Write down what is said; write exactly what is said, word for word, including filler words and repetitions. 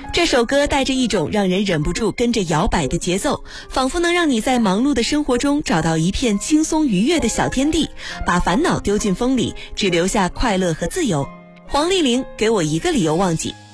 这首歌带着一种让人忍不住跟着摇摆的节奏，仿佛能让你在忙碌的生活中找到一片轻松愉悦的小天地，把烦恼丢进风里，只留下快乐和自由。黄丽玲，给我一个理由忘记。